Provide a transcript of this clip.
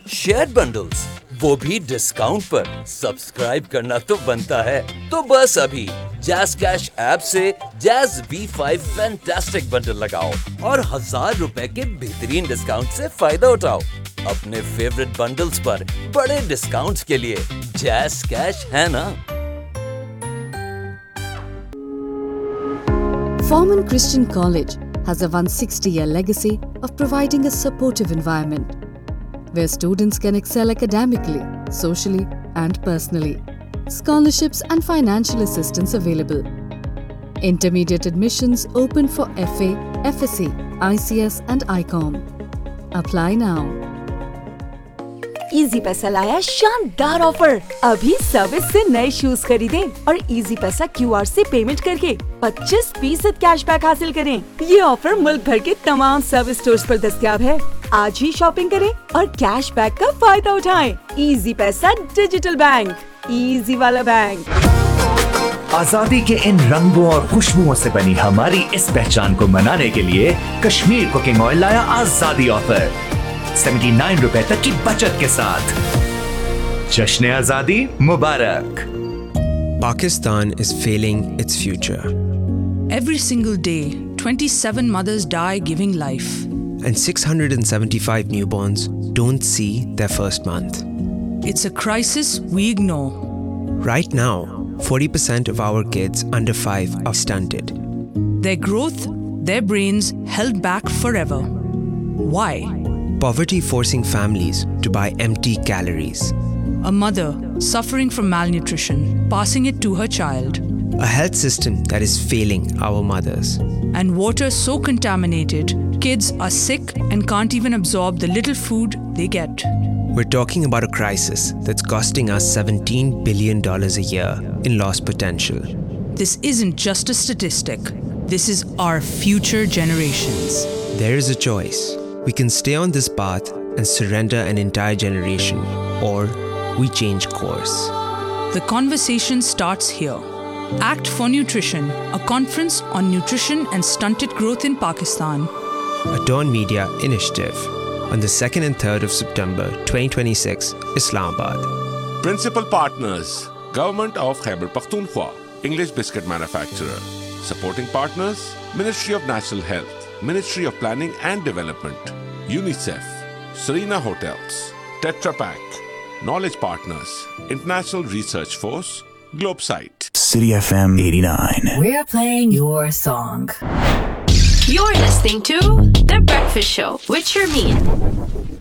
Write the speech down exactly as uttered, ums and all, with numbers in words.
Share bundles, वो भी discount पर। सब्सक्राइब करना तो बनता है। तो बस अभी जैज़ कैश ऐप से jazz B five fantastic bundle लगाओ और हजार रुपए के बेहतरीन डिस्काउंट से फायदा उठाओ। अपने फेवरेट बंडल्स पर बड़े डिस्काउंट्स के लिए जैज़ कैश है ना। Forman Christian College has a one hundred sixty year legacy of providing a supportive environment where students can excel academically, socially, and personally. Scholarships and financial assistance available. Intermediate admissions open for F A, F S C, I C S, and I COM. Apply now. Easy पैसा लाया शानदार offer. अभी service से नए shoes खरीदें और easy पैसा Q R से पेमेंट करके पच्चीस फीसद कैशबैक हासिल करें। ये ऑफर मुल्क भर के तमाम सर्विस स्टोर्स पर दस्तयाब है। आज ही शॉपिंग करें और कैशबैक का फायदा उठाएं। इजी पैसा डिजिटल बैंक, इजी वाला बैंक। आजादी के इन रंगों और खुशबुओं से बनी हमारी इस पहचान को मनाने के लिए कश्मीर कुकिंग ऑयल लाया आजादी ऑफर उन्यासी रुपए तक की बचत के साथ। जश्न आजादी मुबारक। Pakistan is failing its future. Every single day, twenty-seven mothers die giving life. And six hundred seventy-five newborns don't see their first month. It's a crisis we ignore. Right now, forty percent of our kids under five are stunted. Their growth, their brains held back forever. Why? Poverty forcing families to buy empty calories. A mother suffering from malnutrition, passing it to her child. A health system that is failing our mothers. And water so contaminated, kids are sick and can't even absorb the little food they get. We're talking about a crisis that's costing us seventeen billion dollars a year in lost potential. This isn't just a statistic. This is our future generations. There is a choice. We can stay on this path and surrender an entire generation, or we change course. The conversation starts here. Act for Nutrition, a conference on nutrition and stunted growth in Pakistan. A Dawn Media initiative on the second and third of September twenty twenty-six, Islamabad. Principal partners, Government of Khyber Pakhtunkhwa, English Biscuit Manufacturer. Supporting partners, Ministry of National Health, Ministry of Planning and Development, UNICEF, Serena Hotels, Tetra Pak. Knowledge partners, International Research Force, Globesite. City F M eighty-nine. We're playing your song. You're listening to The Breakfast Show with Sharmeen.